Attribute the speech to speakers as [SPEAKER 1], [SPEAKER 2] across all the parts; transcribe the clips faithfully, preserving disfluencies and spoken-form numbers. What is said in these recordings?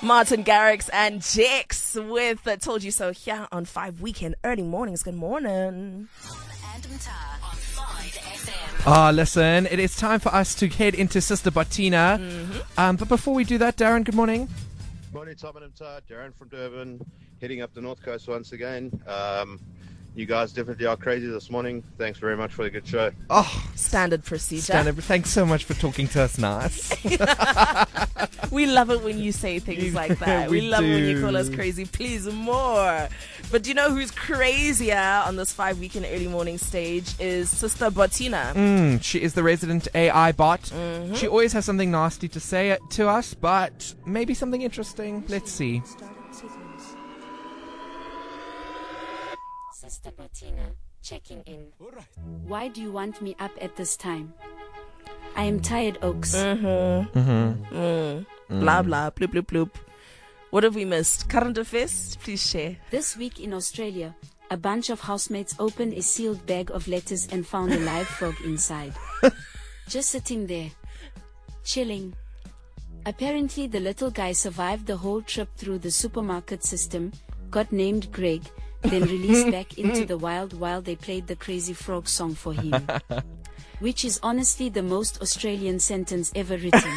[SPEAKER 1] Martin Garrix and Jex with uh, Told You So here on five Weekend Early Mornings. Good morning.
[SPEAKER 2] Ah, oh, listen, it is time for us to head into Sister Botina. Mm-hmm. Um, but before we do that, Darren, good morning.
[SPEAKER 3] Morning, Tom and Tar. Darren from Durban, heading up the North Coast once again. Um, you guys definitely are crazy this morning. Thanks very much for the good show.
[SPEAKER 2] Oh,
[SPEAKER 1] standard procedure.
[SPEAKER 2] Standard. Thanks so much for talking to us nice.
[SPEAKER 1] We love it when you say things like that. we, we love
[SPEAKER 2] do.
[SPEAKER 1] it when you call us crazy. Please, more. But do you know who's crazier on this five weekend early morning stage is Sister Botina.
[SPEAKER 2] Mm, she is the resident A I bot.
[SPEAKER 1] Mm-hmm.
[SPEAKER 2] She always has something nasty to say to us, but maybe something interesting. Let's see.
[SPEAKER 4] Sister Botina, checking in. Why do you want me up at this time? I am tired, Oaks.
[SPEAKER 1] Mm-hmm. Mm-hmm. Mm. Mm. Blah, blah, bloop, bloop, bloop. What have we missed? Current affairs? Please share.
[SPEAKER 4] This week in Australia, a bunch of housemates opened a sealed bag of lettuce and found a live frog inside. Just sitting there. Chilling. Apparently the little guy survived the whole trip through the supermarket system, got named Greg, then released back into the wild while they played the Crazy Frog song for him. Which is honestly the most Australian sentence ever written.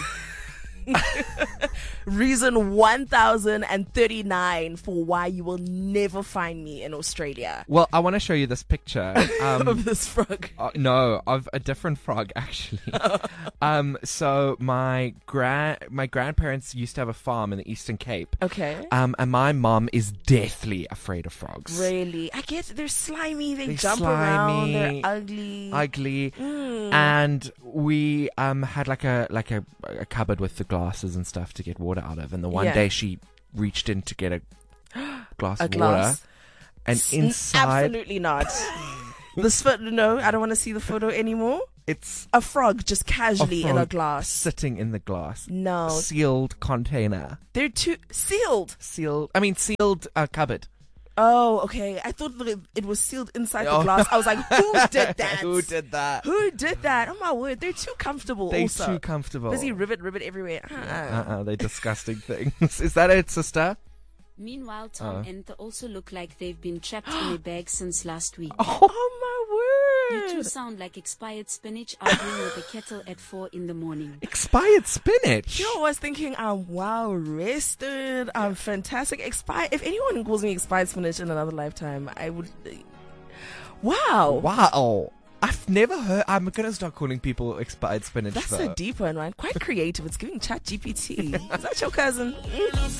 [SPEAKER 1] Reason one thousand thirty-nine for why you will never find me in Australia.
[SPEAKER 2] Well, I want to show you this picture. Um,
[SPEAKER 1] of this frog.
[SPEAKER 2] Uh, no, of a different frog, actually. um, so my grand my grandparents used to have a farm in the Eastern Cape.
[SPEAKER 1] Okay.
[SPEAKER 2] Um, and my mom is deathly afraid of frogs.
[SPEAKER 1] Really? I get they're slimy. They
[SPEAKER 2] they're
[SPEAKER 1] jump
[SPEAKER 2] slimy,
[SPEAKER 1] around. They're ugly.
[SPEAKER 2] Ugly.
[SPEAKER 1] Mm.
[SPEAKER 2] And we um had like a like a, a cupboard with the glasses and stuff to get water out of. And the one
[SPEAKER 1] yeah.
[SPEAKER 2] day she reached in to get a glass
[SPEAKER 1] a
[SPEAKER 2] of
[SPEAKER 1] glass.
[SPEAKER 2] water, and inside,
[SPEAKER 1] absolutely not. This photo, no, I don't want to see the photo anymore.
[SPEAKER 2] It's
[SPEAKER 1] a frog just casually
[SPEAKER 2] a frog
[SPEAKER 1] in a glass,
[SPEAKER 2] sitting in the glass.
[SPEAKER 1] No,
[SPEAKER 2] sealed container.
[SPEAKER 1] They're too sealed.
[SPEAKER 2] Sealed. I mean, sealed uh, cupboard.
[SPEAKER 1] Oh, okay. I thought that it was sealed inside oh. the glass. I was like, who did that?
[SPEAKER 2] Who did that?
[SPEAKER 1] Who did that? Oh my word, they're too comfortable.
[SPEAKER 2] They're
[SPEAKER 1] also.
[SPEAKER 2] too comfortable.
[SPEAKER 1] Busy ribbit, ribbit everywhere. Uh-uh.
[SPEAKER 2] Uh-uh, they're disgusting things. Is that it, sister?
[SPEAKER 4] Meanwhile, Tom uh. and the also look like they've been trapped in a bag since last week.
[SPEAKER 1] Oh, oh my word.
[SPEAKER 4] You two sound like expired spinach arguing with a kettle at four in the morning.
[SPEAKER 2] Expired spinach?
[SPEAKER 1] You know, I was thinking, I'm well rested. I'm fantastic. Expired. If anyone calls me expired spinach in another lifetime, I would. Wow.
[SPEAKER 2] Wow. I've never heard. I'm going to start calling people expired spinach.
[SPEAKER 1] That's
[SPEAKER 2] though.
[SPEAKER 1] a deep one, right? Quite creative. It's giving Chat G P T. Is that your cousin?